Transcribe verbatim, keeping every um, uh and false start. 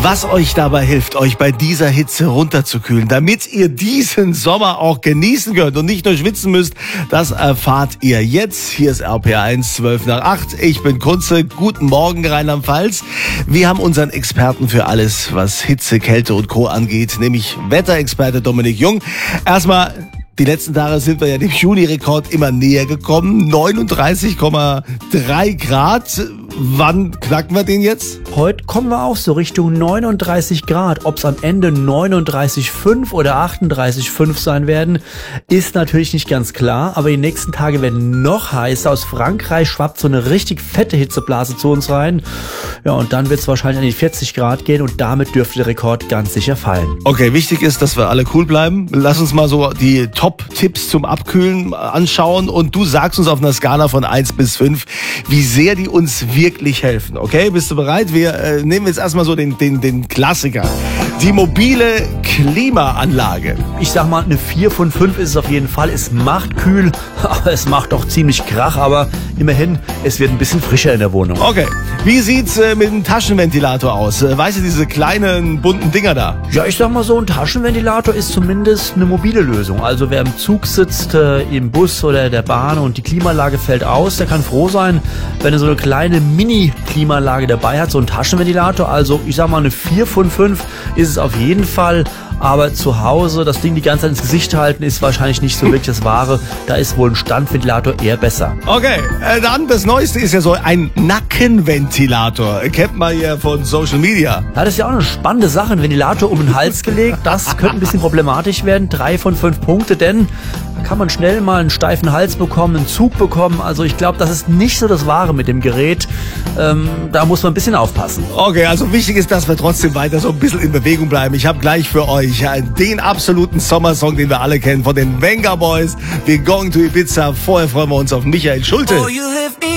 was euch dabei hilft, euch bei dieser Hitze runterzukühlen, damit ihr diesen Sommer auch genießen könnt und nicht nur schwitzen müsst, das erfahrt ihr jetzt. Hier ist R P eins, zwölf nach acht. Ich bin Kunze. Guten Morgen, Rheinland-Pfalz. Wir haben unseren Experten für alles, was Hitze, Kälte und Co. angeht, nämlich Wetterexperte Dominik Jung. Erstmal, die letzten Tage sind wir ja dem Juni-Rekord immer näher gekommen. neununddreißig Komma drei Grad. Wann knacken wir den jetzt? Heute kommen wir auch so Richtung neununddreißig Grad. Ob es am Ende neununddreißig Komma fünf oder achtunddreißig Komma fünf sein werden, ist natürlich nicht ganz klar. Aber die nächsten Tage werden noch heißer. Aus Frankreich schwappt so eine richtig fette Hitzeblase zu uns rein. Ja, und dann wird es wahrscheinlich an die vierzig Grad gehen und damit dürfte der Rekord ganz sicher fallen. Okay, wichtig ist, dass wir alle cool bleiben. Lass uns mal so die Top-Tipps zum Abkühlen anschauen. Und du sagst uns auf einer Skala von eins bis fünf, wie sehr die uns wirklich helfen. Okay, bist du bereit? Wir äh, nehmen jetzt erstmal so den, den, den Klassiker. Die mobile Klimaanlage. Ich sag mal, eine vier von fünf ist es auf jeden Fall. Es macht kühl, aber es macht auch ziemlich Krach. Aber immerhin, es wird ein bisschen frischer in der Wohnung. Okay, wie sieht's äh, mit dem Taschenventilator aus? Äh, weißt du, diese kleinen, bunten Dinger da? Ja, ich sag mal so, ein Taschenventilator ist zumindest eine mobile Lösung. Also wer im Zug sitzt, äh, im Bus oder der Bahn und die Klimaanlage fällt aus, der kann froh sein, wenn er so eine kleine Mini-Klimaanlage dabei hat, so ein Taschenventilator. Also ich sag mal, eine vier von fünf ist es auf jeden Fall. Aber zu Hause das Ding die ganze Zeit ins Gesicht halten, ist wahrscheinlich nicht so wirklich das Wahre. Da ist wohl ein Standventilator eher besser. Okay, äh, dann das Neueste ist ja so ein Nackenventilator. Kennt man ja von Social Media. Ja, das ist ja auch eine spannende Sache. Ein Ventilator um den Hals gelegt, das könnte ein bisschen problematisch werden. Drei von fünf Punkte, denn da kann man schnell mal einen steifen Hals bekommen, einen Zug bekommen. Also ich glaube, das ist nicht so das Wahre mit dem Gerät. Ähm, da muss man ein bisschen aufpassen. Okay, also wichtig ist, dass wir trotzdem weiter so ein bisschen in Bewegung bleiben. Ich habe gleich für euch den absoluten Sommersong, den wir alle kennen, von den Venga Boys. We're going to Ibiza. Vorher freuen wir uns auf Michael Schulte.